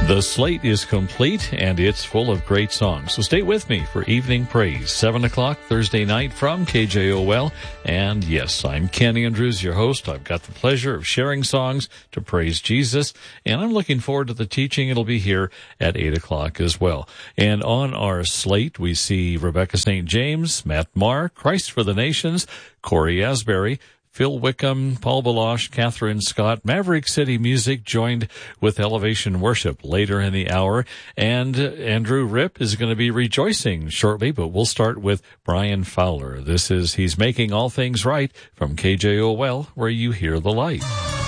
The slate is complete, and it's full of great songs. So stay with me for Evening Praise, 7 o'clock Thursday night from KJOL. And yes, I'm Ken Andrews, your host. I've got the pleasure of sharing songs to praise Jesus, and I'm looking forward to the teaching. It'll be here at 8 o'clock as well. And on our slate, we see Rebecca St. James, Matt Marr, Christ for the Nations, Corey Asbury, Phil Wickham, Paul Baloche, Catherine Scott, Maverick City Music joined with Elevation Worship later in the hour. And Andrew Ripp is going to be rejoicing shortly, but we'll start with Brian Fowler. This is He's Making All Things Right from KJOL, where you hear the light.